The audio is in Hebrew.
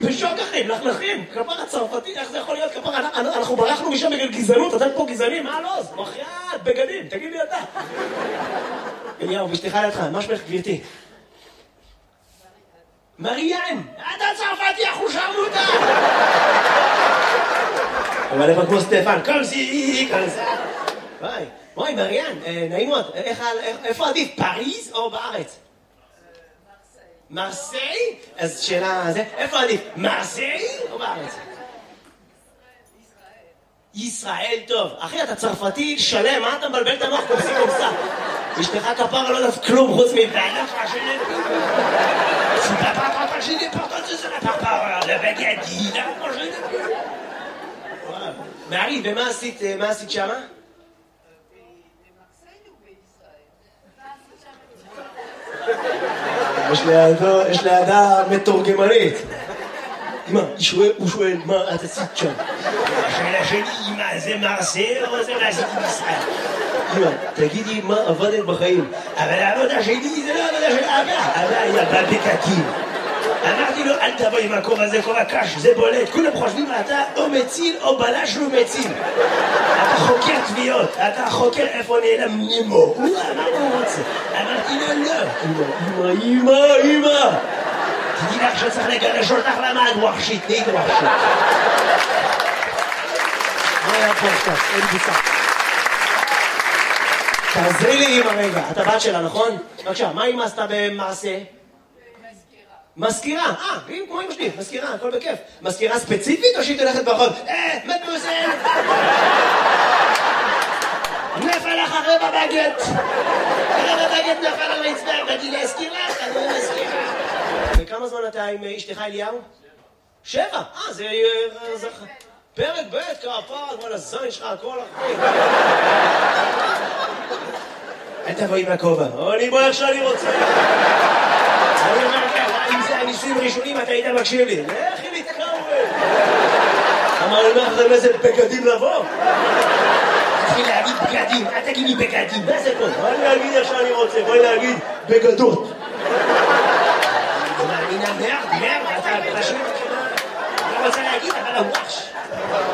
בשוק אחים, לכלכים, כפר הצרפתי, איך זה יכול להיות כפר? אנחנו ברחנו משם בגלל גזענות, אתם פה גזענים, מה לא? מחייאת, בגדים, תגיד לי אתה. אליהו, בשתיך לידך, מה שמך גבירתי? מריאן, אתה צרפתי, אנחנו שרנו אותה! אבל איפה כמו סטפן, קומסי, קומסי. וואי, מריאן, נעים מאוד, איפה עדיף, פריז או בארץ? מרסיי? אז שאלה, איפה עדיף, מרסיי או בארץ? ישראל, טוב. אחי, אתה צרפתי שלם, מה אתה מבלבל את המוח קומסי קומסה? אשתך כפרה לא יודעת כלום חוץ מבעלה פרשנית. פרשנית, פרשנית, לבגדי, פרשנית. מערי, ומה עשית שמה? יש לידה מתורגמנית. אמא, הוא שואל, מה את עשית שם? השאלה שלי, אמא, זה מרסיי או זה מה עשיתי בישראל? אמא, תגידי מה עבדת בחיים. אבל העבודה שלי זה לא עבודה של אבא. אבא היה בבקקים. אמרתי לו, אל תבוא עם הכובע הזה, כובע קש, זה בולט. כולם חושבים, אתה או מציל או בלש לא מציל. אתה חוקר תביעות, אתה חוקר איפה נעלם נימו. מה הוא רוצה? אמרתי לו, לא. אמא. תדעי לך שצריך לגרש אותך למה את ווחשית, נהיית ווחשית. מה היה פה עכשיו? אין בוצע. תעזרי לי אמא רגע, אתה בת שלה, נכון? בבקשה, מה אמא עשתה במעשה? מזכירה, כמו אמא שלי, מזכירה, הכל בכיף. מזכירה ספציפית או שהיא תלכת ברחוב? מדמוזל! נפל לך רבע בגט! רבע בגט נפל על הרצפה, באתי להזכיר לך, אני לא מזכירה. וכמה זמן אתה עם אשתך אליהו? 7! זה פרק ב' כפר, כל הזין שלך, הכל אחרי. אל תבוא עם הכובע, אני בוא איך שאני רוצה. אני אומר לך, אם זה הניסויים ראשונים, אתה היית מקשיב לי. לכי להתקרב. אמר לי, מה לכם איזה בגדים לבוא? תתחיל להגיד בגדים, אל תגיד לי בגדים, מה זה פה? אני אגיד איך שאני רוצה, בואי להגיד בגדות. אני מאמינה מרד, אתה פשוט, אני לא רוצה להגיד, אבל הוואש.